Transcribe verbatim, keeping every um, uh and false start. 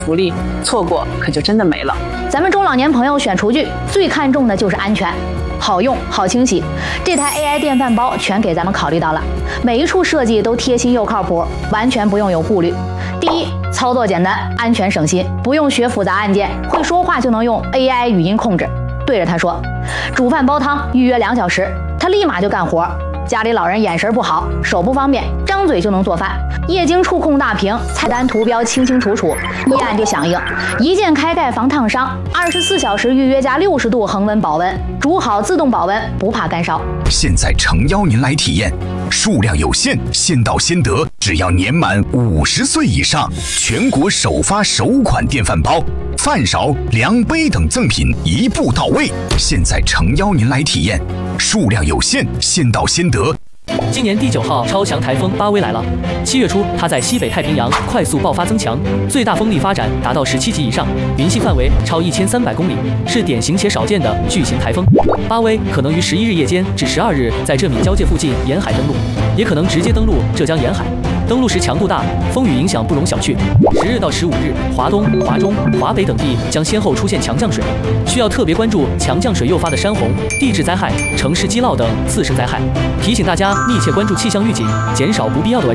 福利，错过可就真的没了。 咱们中老年朋友选厨具最看重的就是安全，好用好清洗。这台 A I 电饭煲全给咱们考虑到了，每一处设计都贴心又靠谱，完全不用有顾虑。第一，操作简单，安全省心，不用学复杂按键，会说话就能用 A I 语音控制，对着它说煮饭煲汤，预约两小时，它立马就干活。家里老人眼神不好，手不方便，张嘴就能做饭。液晶触控大屏，菜单图标清清楚楚，一按就响应。一键开盖防烫伤，二十四小时预约加六十度恒温保温，煮好自动保温，不怕干烧。 现在诚邀您来体验，数量有限，先到先得，只要年满五十岁以上，全国首发首款电饭煲。饭勺、量杯等赠品一步到位，现在诚邀您来体验，数量有限，先到先得。 今年第九号超强台风巴威来了。七月初，它在西北太平洋快速爆发增强，最大风力发展达到十七级以上，云系范围超一千三百公里，是典型且少见的巨型台风。巴威可能于十一日夜间至十二日在浙闽交界附近沿海登陆，也可能直接登陆浙江沿海。登陆时强度大，风雨影响不容小觑。十日到十五日，华东、华中、华北等地将先后出现强降水，需要特别关注强降水诱发的山洪、地质灾害、城市积涝等次生灾害。提醒大家密切关注气象预警，减少不必要的